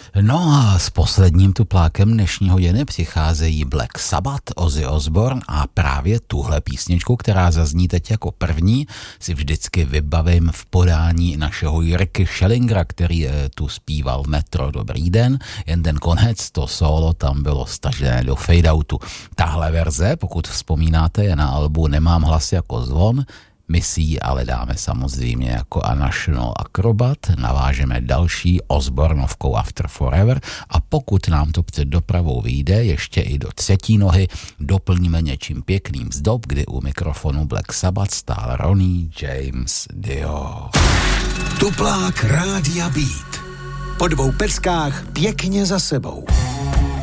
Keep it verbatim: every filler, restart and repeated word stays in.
No a s posledním tuplákem dnešního Jeny přicházejí Black Sabbath, Ozzy Osbourne a právě tuhle písničku, která zazní teď jako první, si vždycky vybavím v podání našeho Jirky Schellingera, který tu zpíval v Metro Dobrý den, jen ten konec, to solo tam bylo stažené do fadeoutu. Tahle verze, pokud vzpomínáte, je na albu Nemám hlas jako zvon, my si ji ale dáme samozřejmě jako A National Acrobat, navážeme další Osbornovkou After Forever a pokud nám to před dopravou vyjde, ještě i do třetí nohy doplníme něčím pěkným z dob, kdy u mikrofonu Black Sabbath stál Ronnie James Dio. Tuplák Rádia Beat. Po dvou peckách pěkně za sebou.